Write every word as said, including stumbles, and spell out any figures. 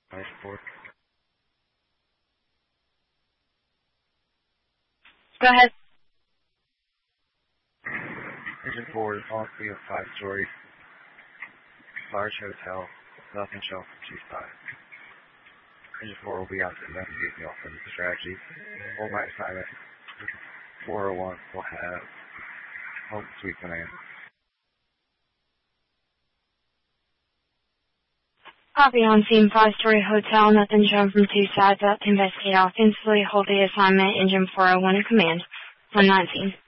Nice four. Go ahead. Engine four is on to be a five-story large hotel, nothing shown from G five. Engine four will be out to investigate the offensive strategy. All my assignment, four oh one will have home suite command. Copy on scene, five-story hotel, nothing shown from two sides, out to investigate offensively, hold the assignment, engine four oh one in command, one nineteen.